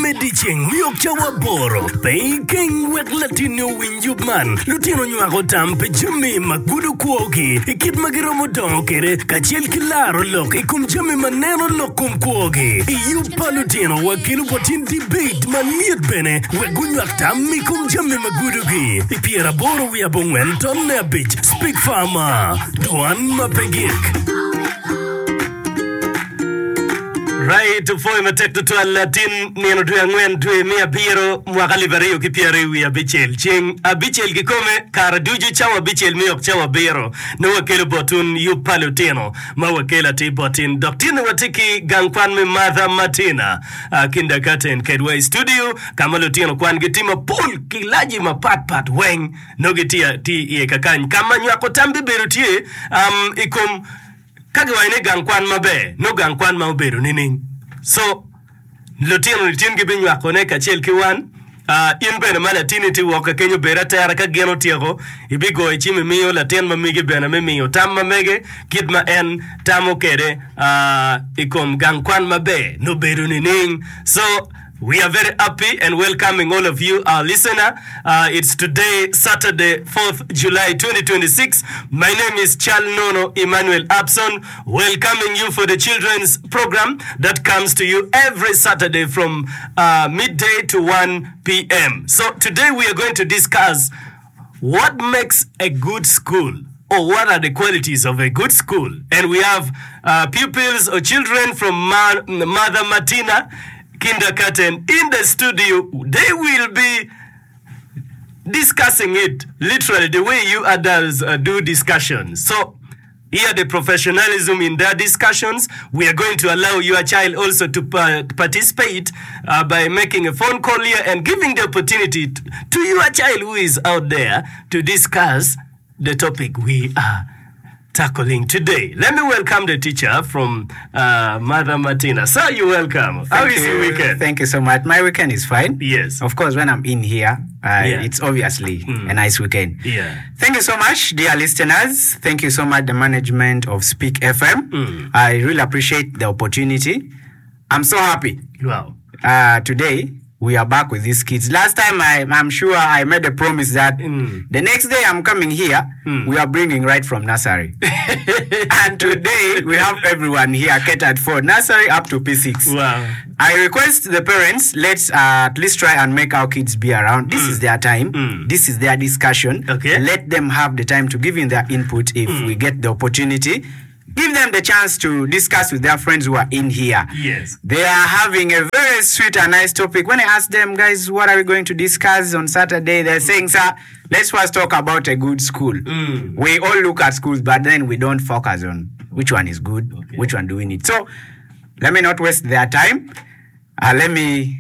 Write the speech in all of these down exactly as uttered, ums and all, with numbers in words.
Mediching, Yokchawa Boro, Baking with Latino Win Yubman, Lutino Nuagotam, Pejumi, Magudu Kwogi, Kid Magiromo Donkere, Kachil Kilaro Lok, Ikum Jumi Manero Lokum Kwogi, Yu Palutino, Wakilu Potin debate, Maniat Bene, Wagunyakta, Mikum Jumi Magudugi, Ipiera Boro Wiabungwen, Tonne Beach, Speak Farmer, Duan Mapegik. Right, foi matekto to Latin neno to ngwen to mia biro mwakali vario kipiare wi abichel ching abichel gikome kara duju chawa bichel miok chawa biro no wakelo botun yu palutino ma wakela ti botin doctine watiki gangkwan me Mother Martina uh, kindergarten Kedway studio kamalutino kwan gitima pool kilaji mapat pat weng no gitia ti ye kakany kama nywako tambi biro tie um ikum kage waine gangkwan mabe no gangkwan maberu nini so lotino litin gibin yakone kachel kiwan uh in bena mala tiniti woka kenyo bera tayara ka geno tiego ibigo ichimi miyo latin mamigi bena miyo tamma mege kidma en tamo kere uh ikom gangkwan mabe no beru nini so we are very happy and welcoming all of you, our listener. Uh, it's today, Saturday, fourth of July, twenty twenty-six. My name is Charles Nono Emmanuel Abson, welcoming you for the children's program that comes to you every Saturday from uh, midday to one p.m. So today we are going to discuss what makes a good school, or what are the qualities of a good school. And we have uh, pupils or children from Ma- Mother Martina Kindergarten in the studio. They will be discussing it literally the way you adults uh, do discussions. So here the professionalism in their discussions. We are going to allow your child also to uh, participate uh, by making a phone call here and giving the opportunity to, to your child who is out there to discuss the topic we are tackling today. Let me welcome the teacher from uh, Mother Martina. Sir, you're welcome. Thank How is you. your weekend? Thank you so much. My weekend is fine. Yes. Of course, when I'm in here, uh, Yeah. it's obviously Mm. a nice weekend. Yeah. Thank you so much, dear listeners. Thank you so much, the management of Speak F M. Mm. I really appreciate the opportunity. I'm so happy. Wow. Uh, today, we are back with these kids. Last time, I, I'm sure I made a promise that Mm. the next day I'm coming here, Mm. we are bringing right from nursery. And today, we have everyone here catered for nursery up to P six. Wow. I request the parents, let's uh, at least try and make our kids be around. This Mm. is their time. Mm. This is their discussion. Okay. Let them have the time to give in their input if Mm. we get the opportunity. Give them the chance to discuss with their friends who are in here. Yes. They are having a very sweet and nice topic. When I ask them, guys, what are we going to discuss on Saturday? They're saying, sir, let's first talk about a good school. Mm. We all look at schools, but then we don't focus on which one is good, Okay. which one do we need. So let me not waste their time. Uh, let me,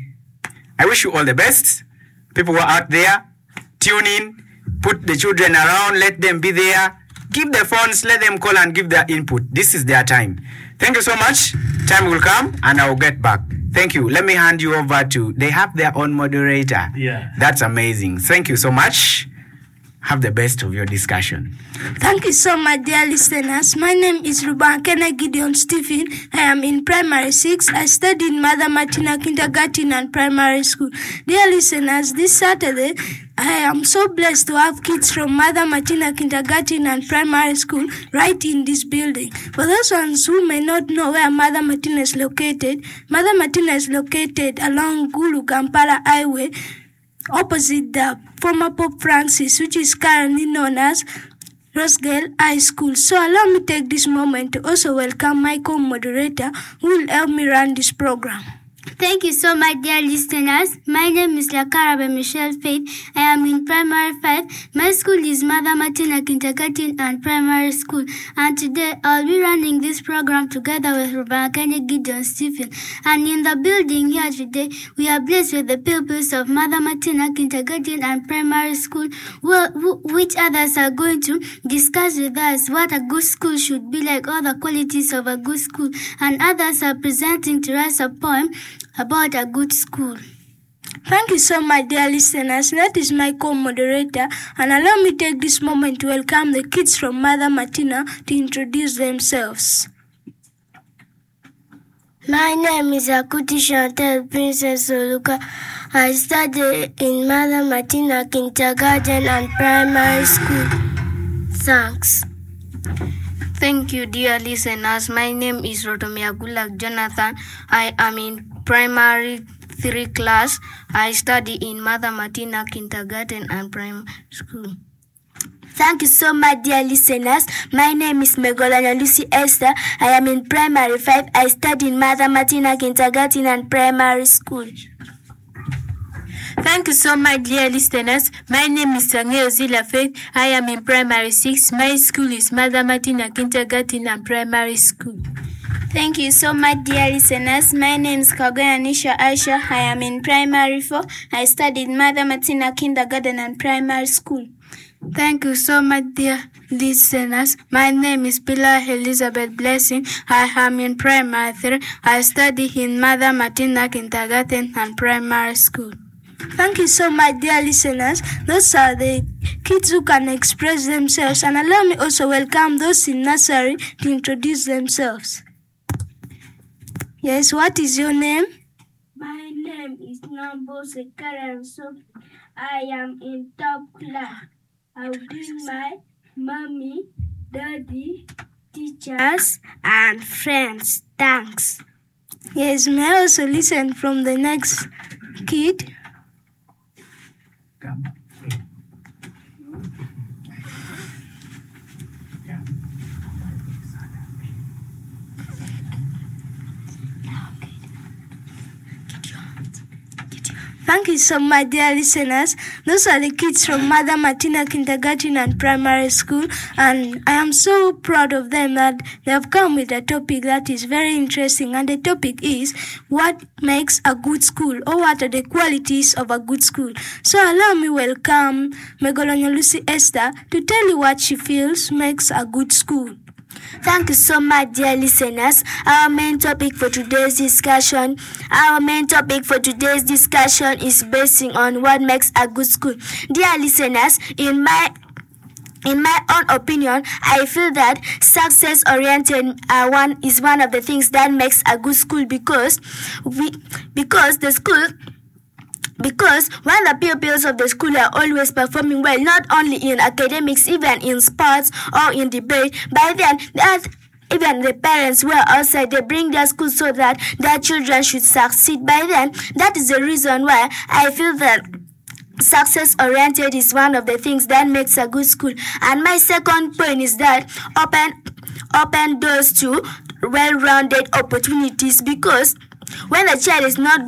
I wish you all the best. People who are out there, tune in, put the children around, let them be there. Give the phones, let them call and give their input. This is their time. Thank you so much. Time will come and I'll get back. Thank you. Let me hand you over to, they have their own moderator. Yeah. That's amazing. Thank you so much. Have the best of your discussion. Thank you so much, dear listeners. My name is Rubankena Gideon Stephen. I am in primary six. I study in Mother Martina Kindergarten and Primary School. Dear listeners, this Saturday, I am so blessed to have kids from Mother Martina Kindergarten and Primary School right in this building. For those ones who may not know where Mother Martina is located, Mother Martina is located along Gulu Kampala Highway, opposite the former Pope Francis, which is currently known as Rosegale High School. So allow me take this moment to also welcome my co-moderator who will help me run this program. Thank you so much, dear listeners. My name is Lakarabe Michelle Faith. I am in primary five. My school is Mother Martina Kindergarten and Primary School. And today I'll be running this program together with Rubankene Gideon Stephen. And in the building here today, we are blessed with the pupils of Mother Martina Kindergarten and Primary School, wh- which others are going to discuss with us what a good school should be like, all the qualities of a good school. And others are presenting to us a poem about a good school. Thank you so much, dear listeners. That is my co-moderator, and allow me take this moment to welcome the kids from Mother Martina to introduce themselves. My name is Akuti Chantel Princess Oluka. I study in Mother Martina Kindergarten and Primary School. Thanks. Thank you, dear listeners. My name is Rotomia Gulak Jonathan. I am in primary three class. I study in Mother Martina Kindergarten and Primary School. Thank you so much, dear listeners. My name is Megolanya Lucy Esther. I am in primary five. I study in Mother Martina Kindergarten and Primary School. Thank you so much, dear listeners. My name is Sangeo Zila Faith. I am in primary six. My school is Mother Martina Kindergarten and Primary School. Thank you so much, dear listeners. My name is Kagoya Nisha Aisha. I am in primary four. I studied Mother Martina Kindergarten and Primary School. Thank you so much, dear listeners. My name is Pilar Elizabeth Blessing. I am in primary three. I study in Mother Martina Kindergarten and Primary School. Thank you so much, dear listeners. Those are the kids who can express themselves. And allow me also welcome those in nursery to introduce themselves. Yes, what is your name? My name is Nambo Sekaran. So I am in top class. I'll bring my mommy, daddy, teachers, and friends. Thanks. Yes, may I also listen from the next kid? Come. Thank you so much, dear listeners. Those are the kids from Mother Martina Kindergarten and Primary School, and I am so proud of them that they have come with a topic that is very interesting, and the topic is what makes a good school, or what are the qualities of a good school. So allow me welcome Megolanya Lucy Esther to tell you what she feels makes a good school. Thank you so much, dear listeners. Our main topic for today's discussion, our main topic for today's discussion is basing on what makes a good school. Dear listeners, in my In my own opinion, I feel that success-oriented uh, one is one of the things that makes a good school because we because the school. Because when the pupils of the school are always performing well, not only in academics, even in sports or in debate, by then that even the parents who are outside, they bring their school so that their children should succeed. By then, that is the reason why I feel that success-oriented is one of the things that makes a good school. And my second point is that open open doors to well-rounded opportunities, because when a child is not